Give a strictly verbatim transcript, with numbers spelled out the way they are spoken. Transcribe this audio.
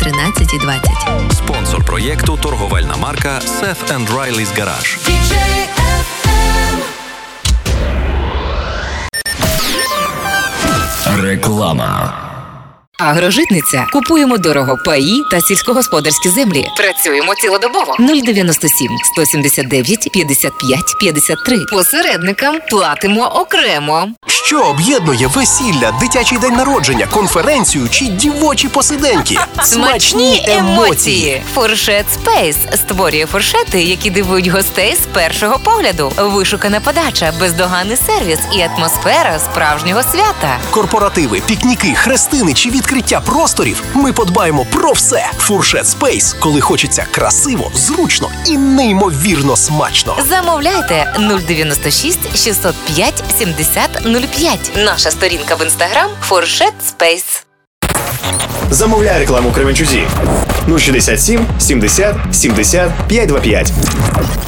тринадцять двадцять. Спонсор проєкту – торговельна марка Seth and Riley's Garage. Реклама. Агрожитниця. Купуємо дорого паї та сільськогосподарські землі. Працюємо цілодобово. нуль дев'яносто сім сто сімдесят дев'ять п'ятдесят п'ять п'ятдесят три. Посередникам платимо окремо. Що об'єднує весілля, дитячий день народження, конференцію чи дівочі посиденьки? Смачні емоції! Фуршет Спейс створює фуршети, які дивують гостей з першого погляду. Вишукана подача, бездоганний сервіс і атмосфера справжнього свята. Корпоративи, пікніки, хрестини чи відкриття просторів – ми подбаємо про все. Фуршет Спейс, коли хочеться красиво, зручно і неймовірно смачно. Замовляйте нуль дев'яносто шість шістсот п'ять сімдесят нуль п'ять. Наша сторінка в інстаграм Фуршет Спейс. Замовляй рекламу Кременчузі. нуль шістдесят сім сімдесят сімдесят п'ятсот двадцять п'ять.